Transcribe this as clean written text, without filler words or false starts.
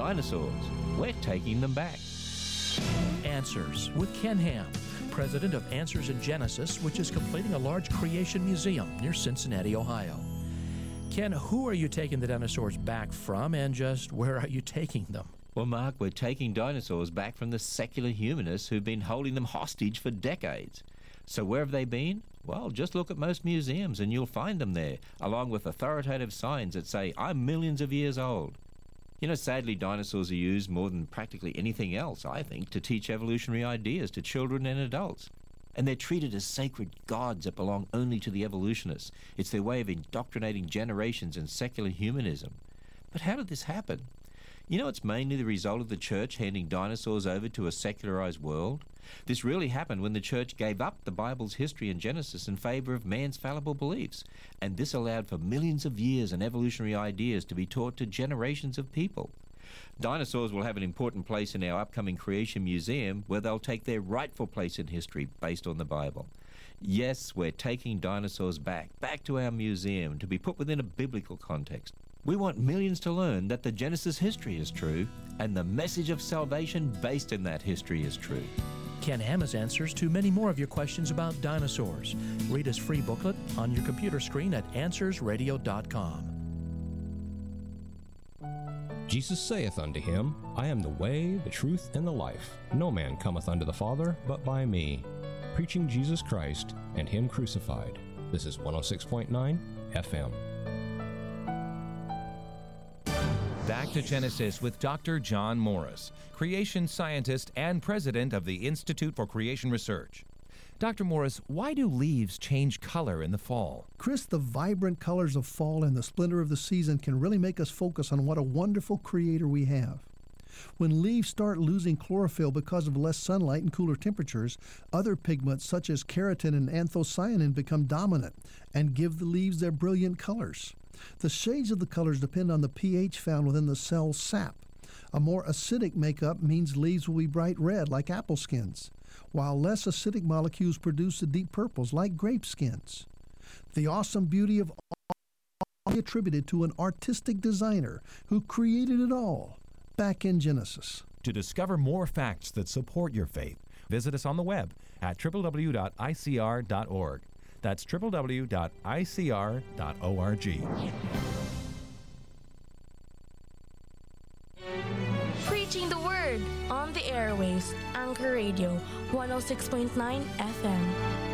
dinosaurs. We're taking them back. Answers with Ken Ham, president of Answers in Genesis, which is completing a large creation museum near Cincinnati, Ohio. Ken, who are you taking the dinosaurs back from, and just where are you taking them? Well, Mark, we're taking dinosaurs back from the secular humanists who've been holding them hostage for decades. So where have they been? Well, just look at most museums and you'll find them there, along with authoritative signs that say, I'm millions of years old. You know, sadly, dinosaurs are used more than practically anything else, I think, to teach evolutionary ideas to children and adults. And they're treated as sacred gods that belong only to the evolutionists. It's their way of indoctrinating generations in secular humanism. But how did this happen? You know, it's mainly the result of the church handing dinosaurs over to a secularized world. This really happened when the church gave up the Bible's history and Genesis in favor of man's fallible beliefs. And this allowed for millions of years and evolutionary ideas to be taught to generations of people. Dinosaurs will have an important place in our upcoming Creation Museum, where they'll take their rightful place in history based on the Bible. Yes, we're taking dinosaurs back to our museum to be put within a biblical context. We want millions to learn that the Genesis history is true, and the message of salvation based in that history is true. Ken Ham has answers to many more of your questions about dinosaurs. Read his free booklet on your computer screen at AnswersRadio.com. Jesus saith unto him, I am the way, the truth, and the life. No man cometh unto the Father but by me. Preaching Jesus Christ and Him crucified. This is 106.9 FM. Back to Genesis with Dr. John Morris, creation scientist and president of the Institute for Creation Research. Dr. Morris, why do leaves change color in the fall? Chris, the vibrant colors of fall and the splendor of the season can really make us focus on what a wonderful creator we have. When leaves start losing chlorophyll because of less sunlight and cooler temperatures, other pigments such as keratin and anthocyanin become dominant and give the leaves their brilliant colors. The shades of the colors depend on the pH found within the cell's sap. A more acidic makeup means leaves will be bright red like apple skins, while less acidic molecules produce the deep purples like grape skins. The awesome beauty of all is attributed to an artistic designer who created it all back in Genesis. To discover more facts that support your faith, visit us on the web at www.icr.org. That's www.icr.org. Preaching the Word on the airways, Anchor Radio, 106.9 FM.